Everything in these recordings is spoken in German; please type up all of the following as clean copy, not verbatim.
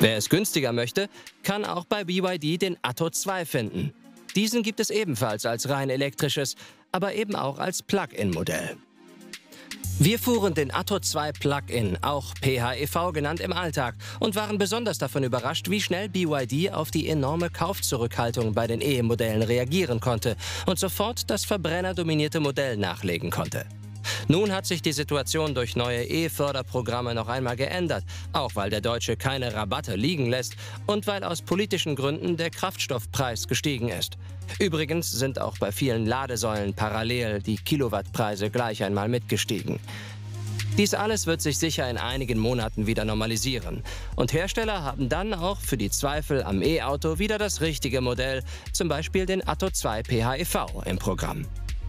Wer es günstiger möchte, kann auch bei BYD den Atto 2 finden. Diesen gibt es ebenfalls als rein elektrisches, aber eben auch als Plug-in-Modell. Wir fuhren den Atto 2 Plug-in, auch PHEV genannt, im Alltag und waren besonders davon überrascht, wie schnell BYD auf die enorme Kaufzurückhaltung bei den E-Modellen reagieren konnte und sofort das verbrennerdominierte Modell nachlegen konnte. Nun hat sich die Situation durch neue E-Förderprogramme noch einmal geändert, auch weil der Deutsche keine Rabatte liegen lässt und weil aus politischen Gründen der Kraftstoffpreis gestiegen ist. Übrigens sind auch bei vielen Ladesäulen parallel die Kilowattpreise gleich einmal mitgestiegen. Dies alles wird sich sicher in einigen Monaten wieder normalisieren. Und Hersteller haben dann auch für die Zweifel am E-Auto wieder das richtige Modell, zum Beispiel den Atto 2 PHEV im Programm.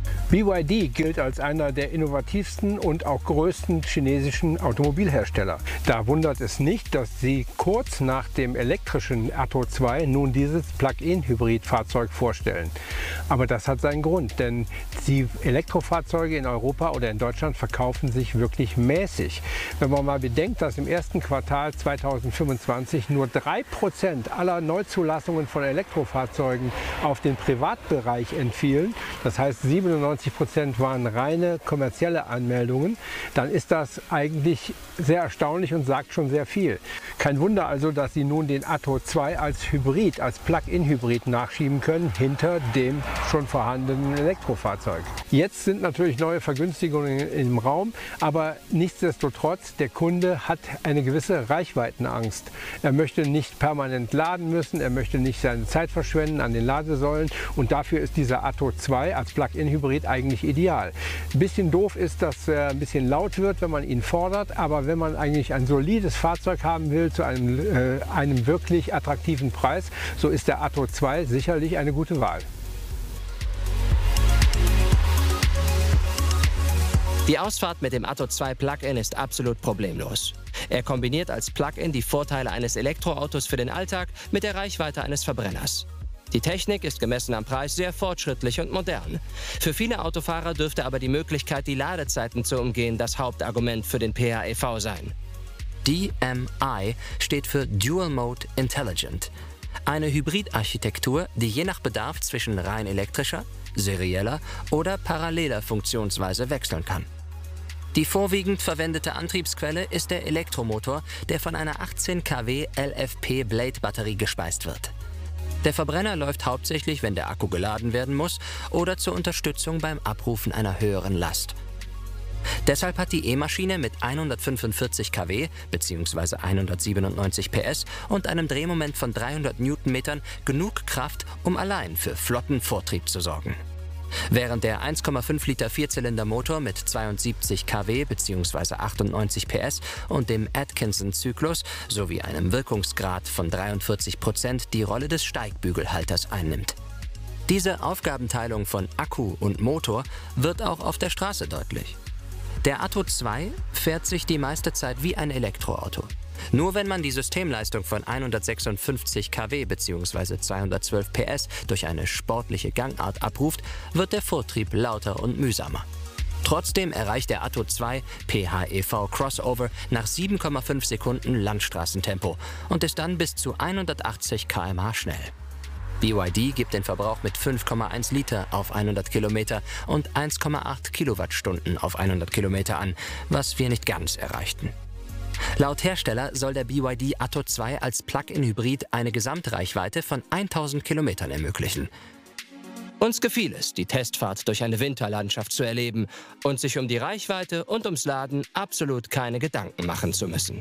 BYD gilt als einer der innovativsten und auch größten chinesischen Automobilhersteller. Da wundert es nicht, dass sie kurz nach dem elektrischen Atto 2 nun dieses Plug-in-Hybrid-Fahrzeug vorstellen. Aber das hat seinen Grund, denn die Elektrofahrzeuge in Europa oder in Deutschland verkaufen sich wirklich mäßig. Wenn man mal bedenkt, dass im ersten Quartal 2025 nur 3% aller Neuzulassungen von Elektrofahrzeugen auf den Privatbereich entfielen, das heißt 97% waren reine kommerzielle Anmeldungen, dann ist das eigentlich sehr erstaunlich und sagt schon sehr viel. Kein Wunder also, dass sie nun den Atto 2 als Hybrid, als Plug-in-Hybrid nachschieben können, hinter dem schon vorhandenen Elektrofahrzeug. Jetzt sind natürlich neue Vergünstigungen im Raum, aber nichtsdestotrotz, der Kunde hat eine gewisse Reichweitenangst. Er möchte nicht permanent laden müssen, er möchte nicht seine Zeit verschwenden an den Ladesäulen und dafür ist dieser Atto 2 als Plug-in-Hybrid eigentlich ideal. Ein bisschen doof ist, dass er ein bisschen laut wird, wenn man ihn fordert, aber wenn man eigentlich ein solides Fahrzeug haben will zu einem wirklich attraktiven Preis, so ist der Atto 2 sicherlich eine gute Wahl. Die Ausfahrt mit dem Atto 2 Plug-in ist absolut problemlos. Er kombiniert als Plug-in die Vorteile eines Elektroautos für den Alltag mit der Reichweite eines Verbrenners. Die Technik ist gemessen am Preis sehr fortschrittlich und modern. Für viele Autofahrer dürfte aber die Möglichkeit, die Ladezeiten zu umgehen, das Hauptargument für den PHEV sein. DMI steht für Dual Mode Intelligent. Eine Hybridarchitektur, die je nach Bedarf zwischen rein elektrischer, serieller oder paralleler Funktionsweise wechseln kann. Die vorwiegend verwendete Antriebsquelle ist der Elektromotor, der von einer 18 kW LFP Blade Batterie gespeist wird. Der Verbrenner läuft hauptsächlich, wenn der Akku geladen werden muss oder zur Unterstützung beim Abrufen einer höheren Last. Deshalb hat die E-Maschine mit 145 kW bzw. 197 PS und einem Drehmoment von 300 Newtonmetern genug Kraft, um allein für flotten Vortrieb zu sorgen. Während der 1,5 Liter Vierzylindermotor mit 72 kW bzw. 98 PS und dem Atkinson-Zyklus sowie einem Wirkungsgrad von 43% die Rolle des Steigbügelhalters einnimmt. Diese Aufgabenteilung von Akku und Motor wird auch auf der Straße deutlich. Der Atto 2 fährt sich die meiste Zeit wie ein Elektroauto. Nur wenn man die Systemleistung von 156 kW bzw. 212 PS durch eine sportliche Gangart abruft, wird der Vortrieb lauter und mühsamer. Trotzdem erreicht der Atto 2 PHEV Crossover nach 7,5 Sekunden Landstraßentempo und ist dann bis zu 180 km/h schnell. BYD gibt den Verbrauch mit 5,1 Liter auf 100 Kilometer und 1,8 Kilowattstunden auf 100 Kilometer an, was wir nicht ganz erreichten. Laut Hersteller soll der BYD Atto 2 als Plug-in-Hybrid eine Gesamtreichweite von 1000 Kilometern ermöglichen. Uns gefiel es, die Testfahrt durch eine Winterlandschaft zu erleben und sich um die Reichweite und ums Laden absolut keine Gedanken machen zu müssen.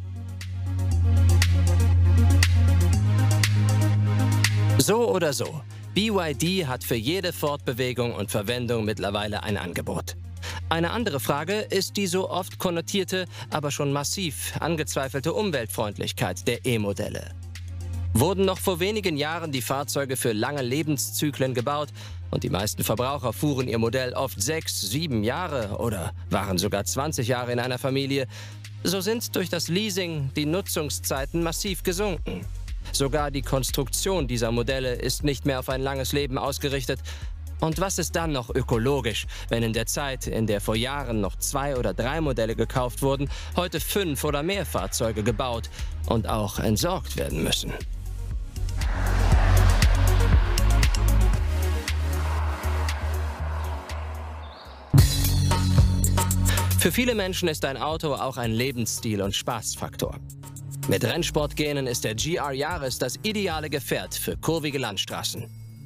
So oder so, BYD hat für jede Fortbewegung und Verwendung mittlerweile ein Angebot. Eine andere Frage ist die so oft konnotierte, aber schon massiv angezweifelte Umweltfreundlichkeit der E-Modelle. Wurden noch vor wenigen Jahren die Fahrzeuge für lange Lebenszyklen gebaut und die meisten Verbraucher fuhren ihr Modell oft 6, 7 Jahre oder waren sogar 20 Jahre in einer Familie, so sind durch das Leasing die Nutzungszeiten massiv gesunken. Sogar die Konstruktion dieser Modelle ist nicht mehr auf ein langes Leben ausgerichtet Und was ist dann noch ökologisch, wenn in der Zeit, in der vor Jahren noch 2 oder 3 Modelle gekauft wurden, heute 5 oder mehr Fahrzeuge gebaut und auch entsorgt werden müssen? Für viele Menschen ist ein Auto auch ein Lebensstil und Spaßfaktor. Mit Rennsportgenen ist der GR Yaris das ideale Gefährt für kurvige Landstraßen.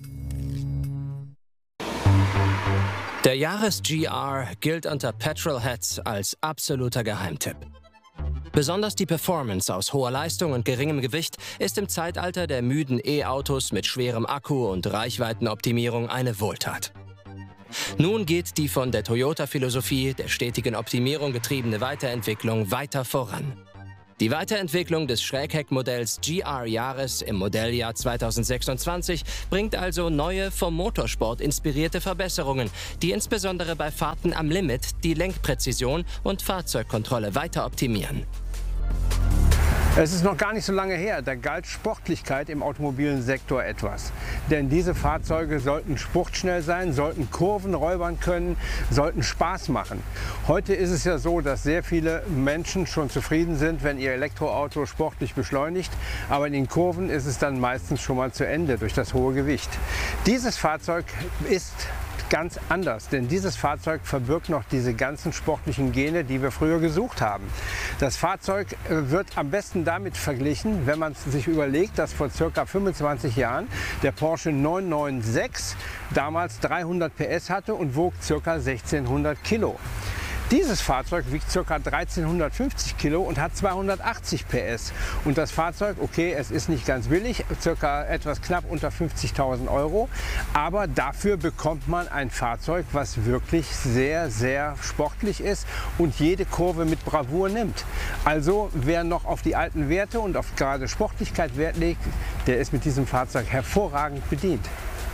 Der Yaris GR gilt unter Petrolheads als absoluter Geheimtipp. Besonders die Performance aus hoher Leistung und geringem Gewicht ist im Zeitalter der müden E-Autos mit schwerem Akku und Reichweitenoptimierung eine Wohltat. Nun geht die von der Toyota-Philosophie der stetigen Optimierung getriebene Weiterentwicklung weiter voran. Die Weiterentwicklung des Schrägheckmodells GR Yaris im Modelljahr 2026 bringt also neue, vom Motorsport inspirierte Verbesserungen, die insbesondere bei Fahrten am Limit die Lenkpräzision und Fahrzeugkontrolle weiter optimieren. Es ist noch gar nicht so lange her, da galt Sportlichkeit im automobilen Sektor etwas. Denn diese Fahrzeuge sollten spurtschnell sein, sollten Kurven räubern können, sollten Spaß machen. Heute ist es ja so, dass sehr viele Menschen schon zufrieden sind, wenn ihr Elektroauto sportlich beschleunigt. Aber in den Kurven ist es dann meistens schon mal zu Ende durch das hohe Gewicht. Dieses Fahrzeug ist ganz anders, denn dieses Fahrzeug verbirgt noch diese ganzen sportlichen Gene, die wir früher gesucht haben. Das Fahrzeug wird am besten damit verglichen, wenn man sich überlegt, dass vor ca. 25 Jahren der Porsche 996 damals 300 PS hatte und wog ca. 1600 Kilo. Dieses Fahrzeug wiegt ca. 1350 Kilo und hat 280 PS. Und das Fahrzeug, okay, es ist nicht ganz billig, ca. etwas knapp unter 50.000 Euro. Aber dafür bekommt man ein Fahrzeug, was wirklich sehr, sehr sportlich ist und jede Kurve mit Bravour nimmt. Also wer noch auf die alten Werte und auf gerade Sportlichkeit Wert legt, der ist mit diesem Fahrzeug hervorragend bedient.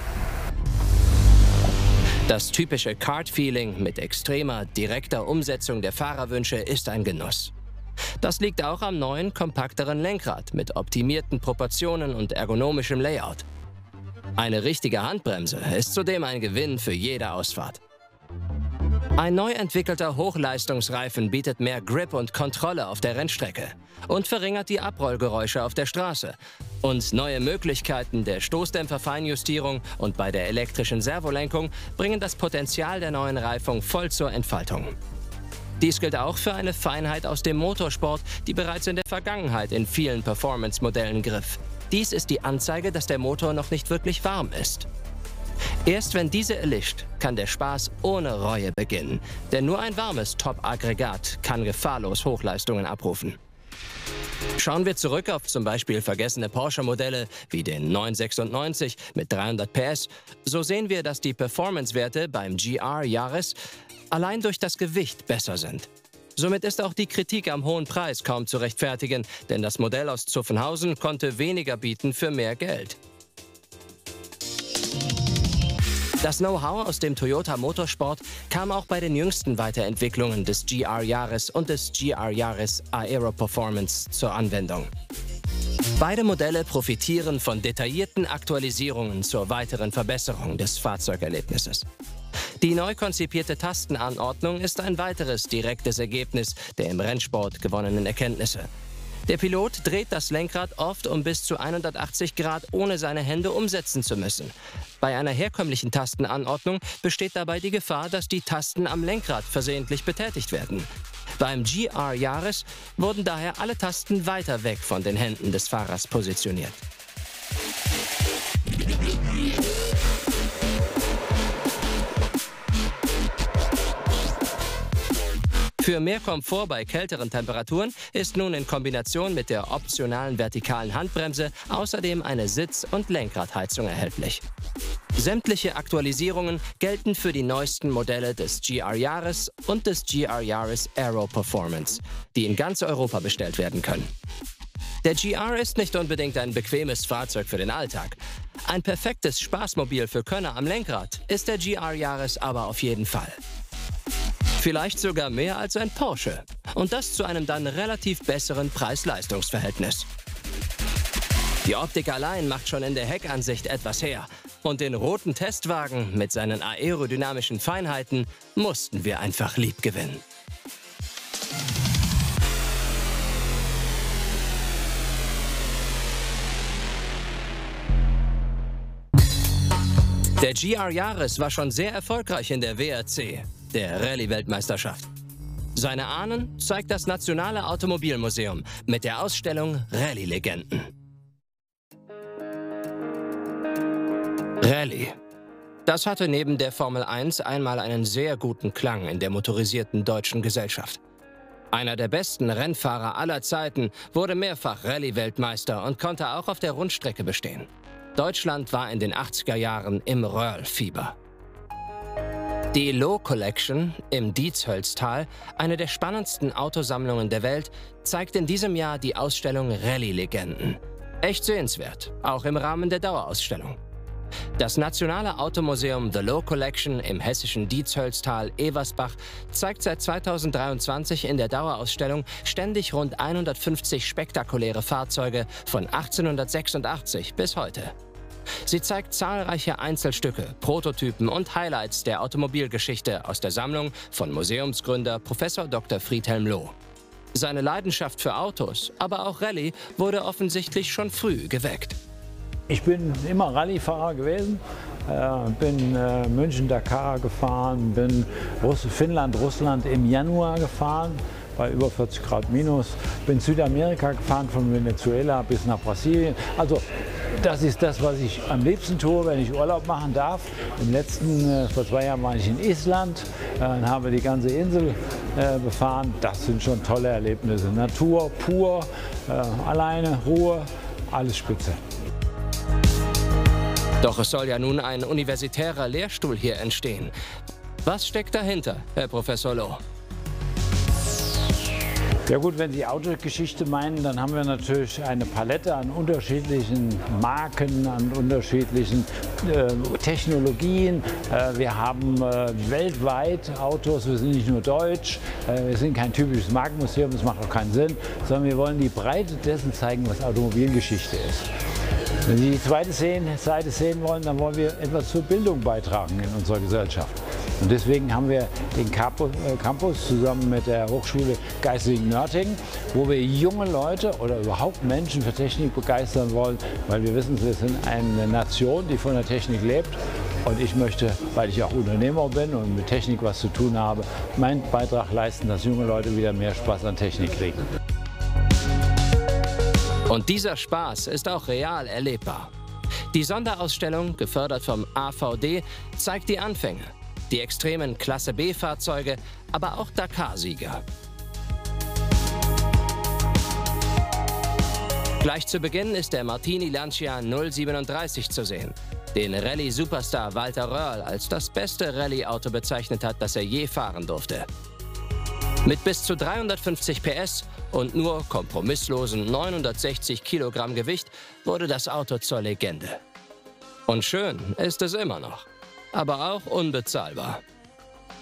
Das typische Kart-Feeling mit extremer, direkter Umsetzung der Fahrerwünsche ist ein Genuss. Das liegt auch am neuen, kompakteren Lenkrad mit optimierten Proportionen und ergonomischem Layout. Eine richtige Handbremse ist zudem ein Gewinn für jede Ausfahrt. Ein neu entwickelter Hochleistungsreifen bietet mehr Grip und Kontrolle auf der Rennstrecke und verringert die Abrollgeräusche auf der Straße. Und neue Möglichkeiten der Stoßdämpferfeinjustierung und bei der elektrischen Servolenkung bringen das Potenzial der neuen Reifung voll zur Entfaltung. Dies gilt auch für eine Feinheit aus dem Motorsport, die bereits in der Vergangenheit in vielen Performance-Modellen griff. Dies ist die Anzeige, dass der Motor noch nicht wirklich warm ist. Erst wenn diese erlischt, kann der Spaß ohne Reue beginnen. Denn nur ein warmes Top-Aggregat kann gefahrlos Hochleistungen abrufen. Schauen wir zurück auf zum Beispiel vergessene Porsche-Modelle wie den 996 mit 300 PS, so sehen wir, dass die Performance-Werte beim GR Yaris allein durch das Gewicht besser sind. Somit ist auch die Kritik am hohen Preis kaum zu rechtfertigen, denn das Modell aus Zuffenhausen konnte weniger bieten für mehr Geld. Das Know-how aus dem Toyota Motorsport kam auch bei den jüngsten Weiterentwicklungen des GR Yaris und des GR Yaris Aero Performance zur Anwendung. Beide Modelle profitieren von detaillierten Aktualisierungen zur weiteren Verbesserung des Fahrzeugerlebnisses. Die neu konzipierte Tastenanordnung ist ein weiteres direktes Ergebnis der im Rennsport gewonnenen Erkenntnisse. Der Pilot dreht das Lenkrad oft um bis zu 180 Grad, ohne seine Hände umsetzen zu müssen. Bei einer herkömmlichen Tastenanordnung besteht dabei die Gefahr, dass die Tasten am Lenkrad versehentlich betätigt werden. Beim GR Yaris wurden daher alle Tasten weiter weg von den Händen des Fahrers positioniert. Für mehr Komfort bei kälteren Temperaturen ist nun in Kombination mit der optionalen vertikalen Handbremse außerdem eine Sitz- und Lenkradheizung erhältlich. Sämtliche Aktualisierungen gelten für die neuesten Modelle des GR Yaris und des GR Yaris Aero Performance, die in ganz Europa bestellt werden können. Der GR ist nicht unbedingt ein bequemes Fahrzeug für den Alltag. Ein perfektes Spaßmobil für Könner am Lenkrad ist der GR Yaris aber auf jeden Fall. Vielleicht sogar mehr als ein Porsche. Und das zu einem dann relativ besseren Preis-Leistungs-Verhältnis. Die Optik allein macht schon in der Heckansicht etwas her. Und den roten Testwagen mit seinen aerodynamischen Feinheiten mussten wir einfach liebgewinnen. Der GR Yaris war schon sehr erfolgreich in der WRC, der Rallye-Weltmeisterschaft. Seine Ahnen zeigt das Nationale Automobilmuseum mit der Ausstellung Rallye-Legenden. Rallye. Das hatte neben der Formel 1 einmal einen sehr guten Klang in der motorisierten deutschen Gesellschaft. Einer der besten Rennfahrer aller Zeiten wurde mehrfach Rallye-Weltmeister und konnte auch auf der Rundstrecke bestehen. Deutschland war in den 80er Jahren im Röhrl-Fieber. Die Loh Collection im Dietshölztal, eine der spannendsten Autosammlungen der Welt, zeigt in diesem Jahr die Ausstellung Rallye-Legenden. Echt sehenswert, auch im Rahmen der Dauerausstellung. Das Nationale Automuseum The Loh Collection im hessischen Dietshölztal-Eversbach zeigt seit 2023 in der Dauerausstellung ständig rund 150 spektakuläre Fahrzeuge von 1886 bis heute. Sie zeigt zahlreiche Einzelstücke, Prototypen und Highlights der Automobilgeschichte aus der Sammlung von Museumsgründer Prof. Dr. Friedhelm Loh. Seine Leidenschaft für Autos, aber auch Rallye, wurde offensichtlich schon früh geweckt. Ich bin immer Rallyefahrer gewesen, bin München-Dakar gefahren, bin Finnland-Russland im Januar gefahren, bei über 40 Grad minus, bin Südamerika gefahren, von Venezuela bis nach Brasilien. Also das ist das, was ich am liebsten tue, wenn ich Urlaub machen darf. Vor 2 Jahren war ich in Island und habe die ganze Insel befahren. Das sind schon tolle Erlebnisse. Natur pur, alleine, Ruhe, alles spitze. Doch es soll ja nun ein universitärer Lehrstuhl hier entstehen. Was steckt dahinter, Herr Professor Loh? Ja gut, wenn Sie Autogeschichte meinen, dann haben wir natürlich eine Palette an unterschiedlichen Marken, an unterschiedlichen Technologien. Wir haben weltweit Autos, wir sind nicht nur deutsch, wir sind kein typisches Markenmuseum, das macht auch keinen Sinn, sondern wir wollen die Breite dessen zeigen, was Automobilgeschichte ist. Wenn Sie die zweite Seite sehen wollen, dann wollen wir etwas zur Bildung beitragen in unserer Gesellschaft. Und deswegen haben wir den Campus zusammen mit der Hochschule Geislingen-Nörtingen, wo wir junge Leute oder überhaupt Menschen für Technik begeistern wollen, weil wir wissen, wir sind eine Nation, die von der Technik lebt. Und ich möchte, weil ich auch Unternehmer bin und mit Technik was zu tun habe, meinen Beitrag leisten, dass junge Leute wieder mehr Spaß an Technik kriegen. Und dieser Spaß ist auch real erlebbar. Die Sonderausstellung, gefördert vom AVD, zeigt die Anfänge, die extremen Klasse-B-Fahrzeuge, aber auch Dakar-Sieger. Gleich zu Beginn ist der Martini Lancia 037 zu sehen, den Rallye-Superstar Walter Röhrl als das beste Rallye-Auto bezeichnet hat, das er je fahren durfte. Mit bis zu 350 PS und nur kompromisslosen 960 Kilogramm Gewicht wurde das Auto zur Legende. Und schön ist es immer noch, aber auch unbezahlbar.